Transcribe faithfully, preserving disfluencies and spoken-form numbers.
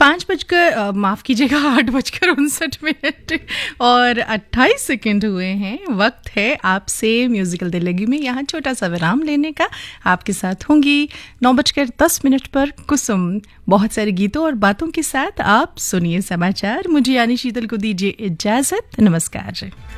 पाँच बजकर माफ़ कीजिएगा आठ बजकर उनसठ मिनट और अट्ठाईस सेकेंड हुए हैं। वक्त है आपसे म्यूजिकल दिल्लगी में यहाँ छोटा सा विराम लेने का। आपके साथ होंगी नौ बजकर दस मिनट पर कुसुम। बहुत सारे गीतों और बातों के साथ आप सुनिए समाचार। मुझे यानी शीतल को दीजिए इजाज़त। नमस्कार।